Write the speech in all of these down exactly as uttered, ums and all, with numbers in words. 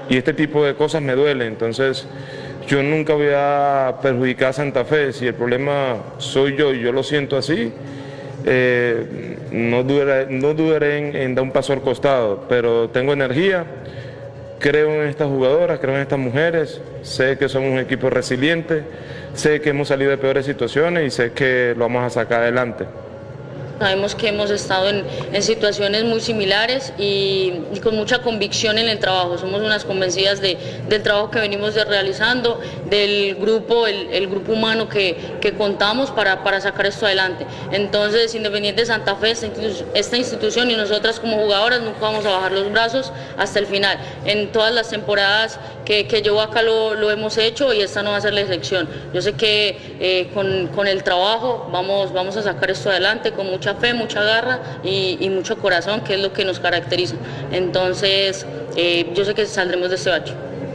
y este tipo de cosas me duelen, entonces yo nunca voy a perjudicar a Santa Fe. Si el problema soy yo y yo lo siento así, eh, no dudaré, no dudaré en, en dar un paso al costado, pero tengo energía, creo en estas jugadoras, creo en estas mujeres, sé que somos un equipo resiliente, sé que hemos salido de peores situaciones y sé que lo vamos a sacar adelante. Sabemos que hemos estado en, en situaciones muy similares y, y con mucha convicción en el trabajo. Somos unas convencidas de, del trabajo que venimos de realizando, del grupo, el, el grupo humano que, que contamos para, para sacar esto adelante. Entonces, Independiente Santa Fe, esta institución, esta institución y nosotras como jugadoras nunca vamos a bajar los brazos hasta el final. En todas las temporadas que, que llevo acá lo, lo hemos hecho y esta no va a ser la excepción. Yo sé que eh, con, con el trabajo vamos, vamos a sacar esto adelante con mucha fe, mucha garra y, y mucho corazón, que es lo que nos caracteriza. Entonces, eh, yo sé que saldremos de este bache.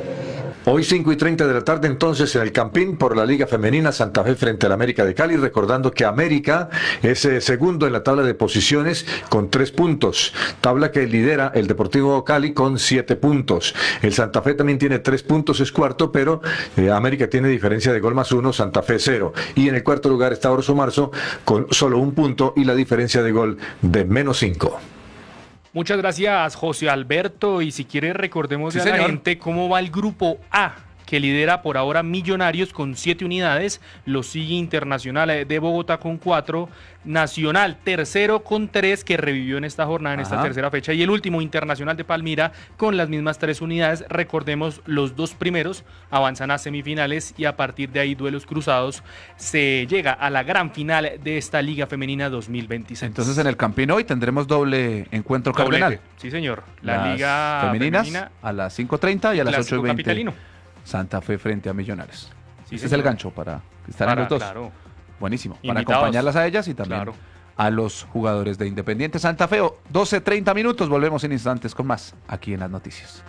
Hoy cinco y treinta de la tarde entonces en el Campín por la Liga Femenina Santa Fe frente al América de Cali, recordando que América es eh, segundo en la tabla de posiciones con tres puntos, tabla que lidera el Deportivo Cali con siete puntos. El Santa Fe también tiene tres puntos, es cuarto, pero eh, América tiene diferencia de gol más uno, Santa Fe cero. Y en el cuarto lugar está Orso Marzo con solo un punto y la diferencia de gol de menos cinco. Muchas gracias, José Alberto. Y si quiere, recordemos sí, a la señor. gente cómo va el grupo A, que lidera por ahora Millonarios con siete unidades, lo sigue Internacional de Bogotá con cuatro, Nacional tercero con tres, que revivió en esta jornada, en Ajá. esta tercera fecha, y el último Internacional de Palmira con las mismas tres unidades. Recordemos, los dos primeros avanzan a semifinales y a partir de ahí duelos cruzados, se llega a la gran final de esta Liga Femenina dos mil veintiséis. Entonces en el Campín hoy tendremos doble encuentro cardenal. Sí señor, la las Liga femeninas Femenina a las cinco treinta y a las ocho y veinte. Capitalino. Santa Fe frente a Millonarios. Sí, Ese señor. es el gancho para estar para, en los dos. Claro. Buenísimo. Invitados. Para acompañarlas a ellas y también claro. a los jugadores de Independiente Santa Fe. doce treinta minutos. Volvemos en instantes con más aquí en las noticias.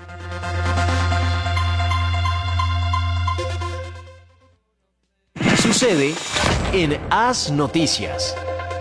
Sucede en Haz Noticias.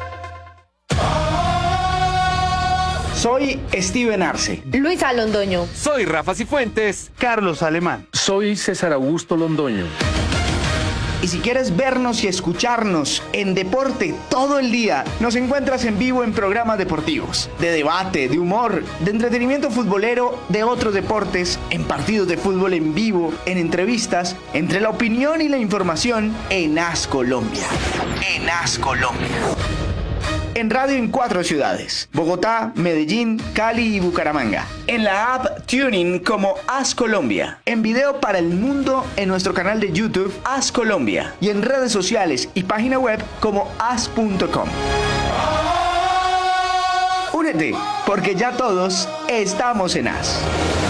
Soy Steven Arce. Luisa Londoño. Soy Rafa Cifuentes. Carlos Alemán. Soy César Augusto Londoño. Y si quieres vernos y escucharnos en deporte todo el día, nos encuentras en vivo en programas deportivos, de debate, de humor, de entretenimiento futbolero, de otros deportes, en partidos de fútbol en vivo, en entrevistas, entre la opinión y la información, en Haz Colombia. En Haz Colombia. En radio en cuatro ciudades: Bogotá, Medellín, Cali y Bucaramanga. En la app TuneIn como Haz Colombia. En video para el mundo en nuestro canal de YouTube Haz Colombia. Y en redes sociales y página web como haz punto com. Únete, porque ya todos estamos en Haz.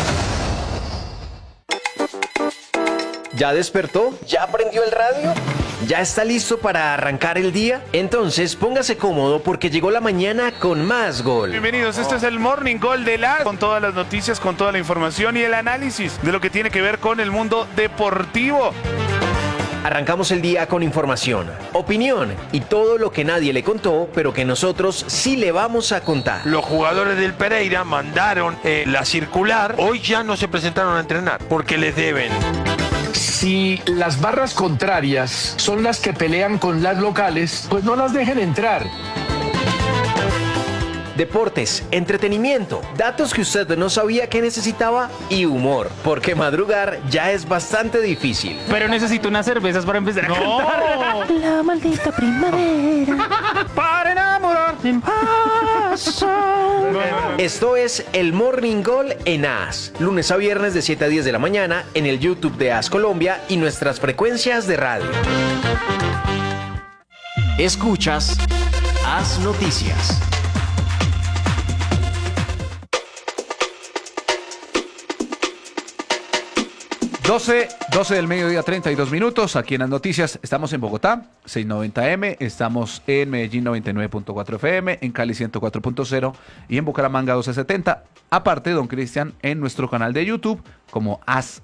¿Ya despertó? ¿Ya prendió el radio? ¿Ya está listo para arrancar el día? Entonces póngase cómodo porque llegó la mañana con más Gol. Bienvenidos, este es el Morning Gol de la, con todas las noticias, con toda la información y el análisis de lo que tiene que ver con el mundo deportivo. Arrancamos el día con información, opinión y todo lo que nadie le contó, pero que nosotros sí le vamos a contar. Los jugadores del Pereira mandaron eh, la circular, hoy ya no se presentaron a entrenar porque les deben. Si las barras contrarias son las que pelean con las locales, pues no las dejen entrar. Deportes, entretenimiento, datos que usted no sabía que necesitaba y humor, porque madrugar ya es bastante difícil. Pero necesito unas cervezas para empezar no. a cantar. La maldita primavera. Para enamorar. Esto es el Morning Gol en Haz, lunes a viernes de siete a diez de la mañana en el YouTube de Haz Colombia y nuestras frecuencias de radio. Escuchas Haz Noticias. doce, doce del mediodía, treinta y dos minutos. Aquí en las noticias estamos en Bogotá, seiscientos noventa eme, estamos en Medellín noventa y nueve punto cuatro efe eme, en Cali ciento cuatro punto cero y en Bucaramanga doce setenta. Aparte, don Cristian, en nuestro canal de YouTube como Haz